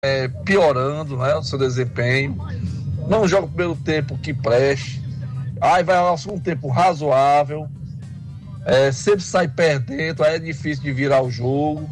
piorando, né, o seu desempenho, não joga o primeiro tempo que preste, aí vai ao segundo tempo razoável, sempre sai perdendo, aí é difícil de virar o jogo,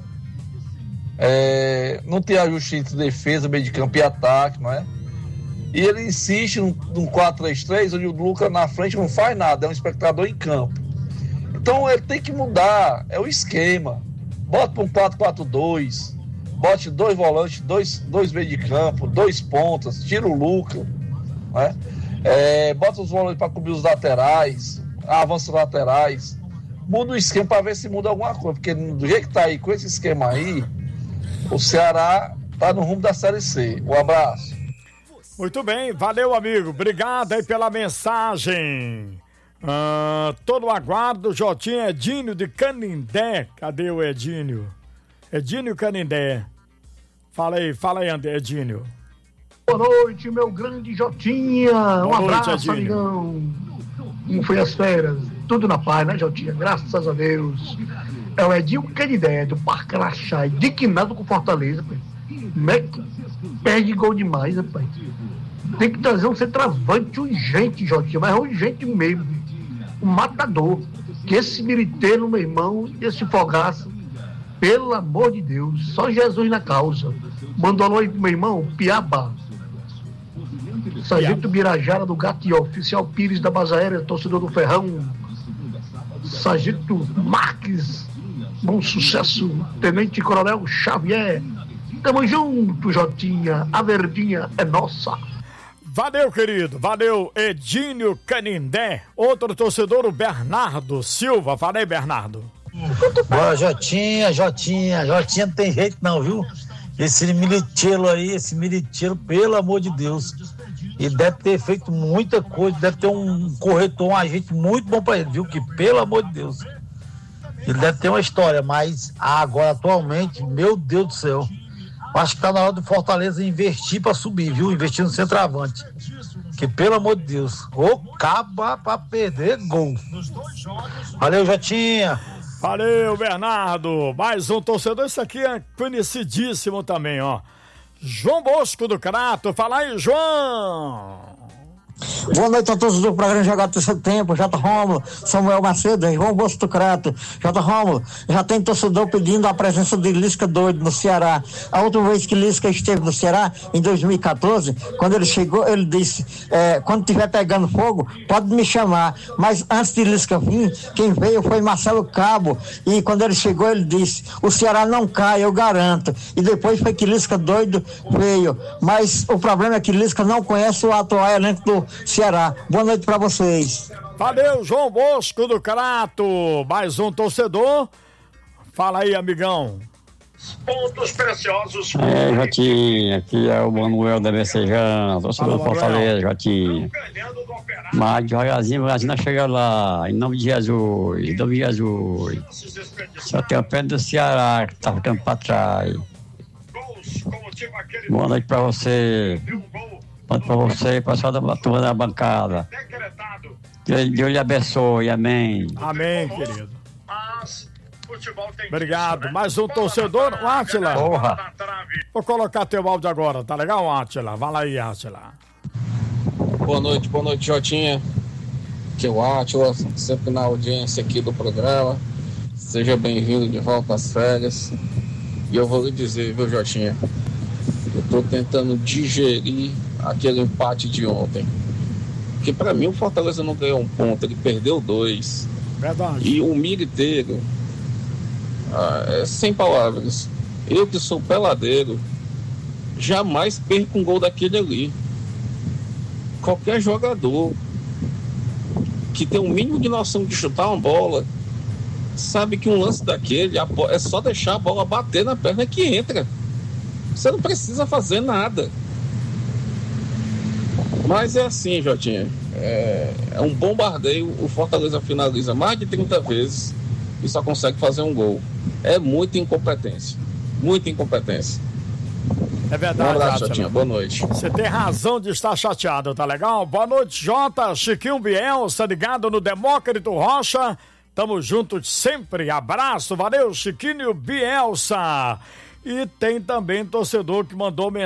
não tem ajuste entre defesa, meio de campo e ataque, não é? E ele insiste num 4-3-3, onde o Lucas na frente não faz nada, é um espectador em campo. Então ele tem que mudar, é o esquema. Bota para um 4-4-2, bote 2 volantes, dois meio de campo, 2 pontas, tira o Lucas, né? Bota os volantes para cobrir os laterais, avança laterais. Muda o esquema para ver se muda alguma coisa, porque do jeito que tá aí, com esse esquema aí, o Ceará tá no rumo da Série C. Um abraço. Muito bem, valeu, amigo. Obrigado aí pela mensagem. Todo o aguardo, Jotinho Edinho de Canindé. Cadê o Edinho? Edinho Canindé. Fala aí, Edinho. Boa noite, meu grande Jotinha. Um abraço, Edinho. Amigão. Como foi as férias? Tudo na paz, né, Jotinha? Graças a Deus. É o Edinho Canindé, do Parque Araxá, indignado com Fortaleza, pai. Como é que perde gol demais, rapaz? Tem que trazer um centroavante urgente, Jotinha, mas urgente mesmo. Um matador. Que esse militeiro, meu irmão, esse Fogaça, pelo amor de Deus, só Jesus na causa. Mandou alô aí pro meu irmão, Piaba. Sargento Birajara do Gatió, oficial Pires da Base Aérea, torcedor do Ferrão. Sargento Marques, bom sucesso. Tenente Coronel Xavier. Tamo junto, Jotinha. A verdinha é nossa. Valeu, querido. Valeu, Edinho Canindé. Outro torcedor, o Bernardo Silva. Fala aí, Bernardo. Boa, Jotinha não tem jeito não, viu? Esse militeiro, pelo amor de Deus. Ele deve ter feito muita coisa, deve ter um corretor, um agente muito bom pra ele, viu? Que pelo amor de Deus. Ele deve ter uma história, mas agora, atualmente, meu Deus do céu. Acho que tá na hora do Fortaleza investir pra subir, viu? Investir no centroavante. Que pelo amor de Deus, acaba pra perder gol. Valeu, Jotinha. Valeu, Bernardo. Mais um torcedor, isso aqui é conhecidíssimo também, ó. João Bosco do Crato. Fala aí, João. Boa noite a todos do programa Jogado Terceiro Tempo, J. Rômulo, Samuel Macedo, João Bosco do Crato. J. Rômulo, já tem torcedor pedindo a presença de Lisca doido no Ceará. A outra vez que Lisca esteve no Ceará, em 2014, quando ele chegou, ele disse, quando estiver pegando fogo, pode me chamar. Mas antes de Lisca vir, quem veio foi Marcelo Cabo, e quando ele chegou, ele disse, o Ceará não cai, eu garanto. E depois foi que Lisca doido veio. Mas o problema é que Lisca não conhece o atual elenco do Ceará. Boa noite pra vocês. Valeu, João Bosco do Crato. Mais um torcedor. Fala aí, amigão. Pontos preciosos. Jotinha, aqui é o Manuel da Becejana, torcedor do Fortaleza, Jotinha. Mas devagarzinho, nós chegamos lá, em nome de Jesus, Só tem o pé do Ceará que tá ficando pra trás. Boa noite pra você. Boa noite pra você, pessoal da turma da bancada. Deus lhe abençoe, amém. Amém, querido. Obrigado. Mais um torcedor, o Átila. Porra. Vou colocar teu áudio agora, tá legal, Átila? Vai lá aí, Átila. Boa noite, Jotinha. Que é o Átila, sempre na audiência aqui do programa. Seja bem-vindo de volta às férias. E eu vou lhe dizer, viu, Jotinha? Eu tô tentando digerir aquele empate de ontem. Porque pra mim o Fortaleza não ganhou um ponto, ele perdeu 2. Verdade. E o militeiro, sem palavras, eu que sou peladeiro, jamais perco um gol daquele ali. Qualquer jogador que tem um mínimo de noção de chutar uma bola, sabe que um lance daquele é só deixar a bola bater na perna que entra. Você não precisa fazer nada. Mas é assim, Jotinha, é um bombardeio. O Fortaleza finaliza mais de 30 vezes e só consegue fazer um gol. É muita incompetência. É verdade, um abraço, Jotinha, boa noite. Você tem razão de estar chateado, tá legal? Boa noite, Jota, Chiquinho Bielsa, ligado no Demócrito Rocha. Tamo junto sempre, abraço, valeu, Chiquinho Bielsa. E tem também torcedor que mandou mensagem.